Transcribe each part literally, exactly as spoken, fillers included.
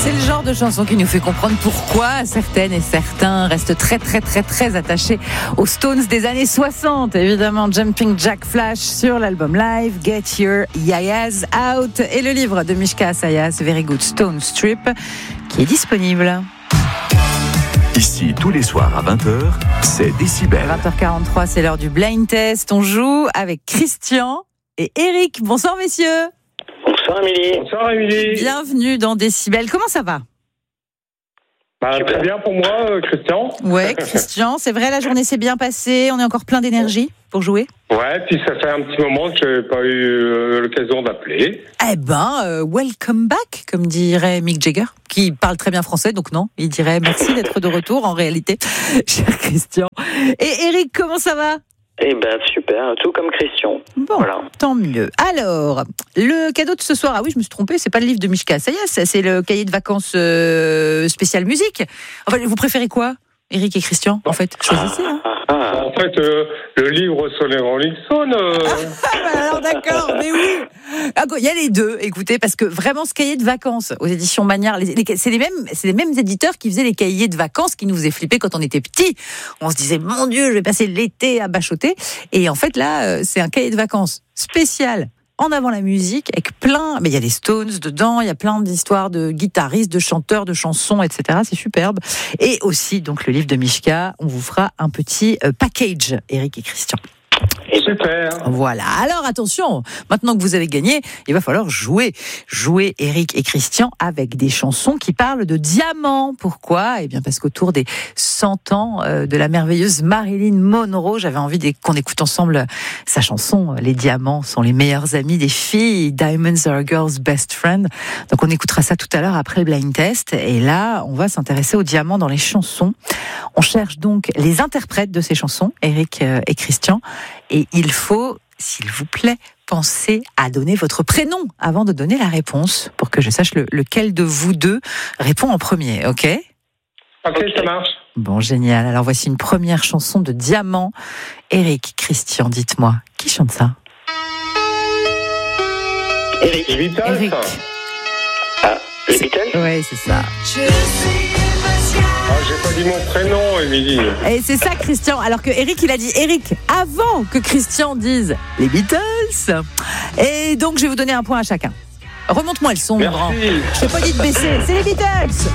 C'est le genre de chanson qui nous fait comprendre pourquoi certaines et certains restent très très très très attachés aux Stones des années soixante. Évidemment, Jumping Jack Flash sur l'album live, Get Your Yayas Out, et le livre de Mishka Asayas, Very Good Stone Strip, qui est disponible. Ici, tous les soirs à vingt heures, c'est Décibel. vingt heures quarante-trois, c'est l'heure du blind test. On joue avec Christian et Eric. Bonsoir messieurs. Bonsoir Émilie. Bonsoir Émilie. Bienvenue dans Décibel. Comment ça va ? Bah, très bien pour moi, euh, Christian. Ouais, Christian, c'est vrai, la journée s'est bien passée. On est encore plein d'énergie pour jouer. Ouais, puis ça fait un petit moment que je n'ai pas eu euh, l'occasion d'appeler. Eh ben, euh, welcome back, comme dirait Mick Jagger, qui parle très bien français, donc non, il dirait merci d'être de retour en réalité, cher Christian. Et Eric, comment ça va ? Eh ben super, tout comme Christian. Bon, voilà. Tant mieux. Alors, le cadeau de ce soir, ah oui, je me suis trompée, c'est pas le livre de Mishka Asayas, c'est le cahier de vacances euh, spécial musique. Enfin, vous préférez quoi, Eric et Christian, en fait ? Choisissez, hein. Ah, en fait, euh, le livre sur les Rolling Stones... Euh... Alors d'accord, mais oui. Il y a les deux, écoutez, parce que vraiment ce cahier de vacances aux éditions Magnard, les, les, c'est, les mêmes, c'est les mêmes éditeurs qui faisaient les cahiers de vacances qui nous faisaient flipper quand on était petits. On se disait, mon Dieu, je vais passer l'été à bachoter. Et en fait, là, c'est un cahier de vacances spécial en avant la musique, avec plein, mais il y a les Stones dedans, il y a plein d'histoires de guitaristes, de chanteurs, de chansons, et cetera. C'est superbe. Et aussi, donc, le livre de Mishka, on vous fera un petit euh, package, Eric et Christian. Super. Voilà. Alors attention, maintenant que vous avez gagné, il va falloir jouer. Jouer, Eric et Christian, avec des chansons qui parlent de diamants. Pourquoi ? Eh bien parce qu'autour des cent ans euh, de la merveilleuse Marilyn Monroe, j'avais envie qu'on écoute ensemble sa chanson « Les diamants sont les meilleurs amis des filles »,« Diamonds are a girl's best friend ». Donc on écoutera ça tout à l'heure après le blind test. Et là, on va s'intéresser aux diamants dans les chansons. On cherche donc les interprètes de ces chansons, Eric et Christian. Et il faut, s'il vous plaît, penser à donner votre prénom avant de donner la réponse, pour que je sache le, lequel de vous deux répond en premier, ok ? Ok, ça marche. Bon, génial. Alors voici une première chanson de Diamant. Eric, Christian, dites-moi, qui chante ça ? Eric. Les Beatles. Eric. Ah, les Beatles ? Oui, c'est ça. Oh, j'ai pas dit mon prénom, Émilie. Et c'est ça, Christian. Alors que Eric, il a dit Eric avant que Christian dise les Beatles. Et donc, je vais vous donner un point à chacun. Remonte-moi le son, mon grand. Je t'ai pas dit de baisser. C'est les Beatles.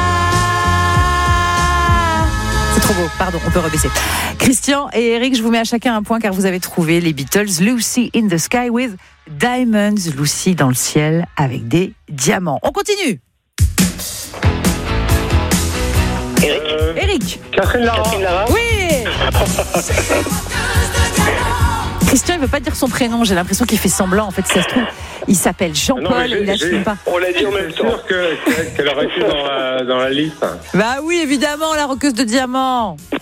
Ah, c'est trop beau. Pardon, on peut rebaisser. Christian et Eric, je vous mets à chacun un point car vous avez trouvé les Beatles. Lucy in the Sky with Diamonds. Lucy dans le ciel avec des diamants. On continue. Eric. Euh, Eric. Catherine Lara. Catherine Lara. Oui. Christian, il veut pas dire son prénom. J'ai l'impression qu'il fait semblant. En fait, si ça se trouve, il s'appelle Jean-Paul Non, et il n'assume pas. On l'a dit en même Je suis temps. sûr que, qu'elle aurait été dans la, dans la liste. Bah oui, évidemment, la roqueuse de diamants.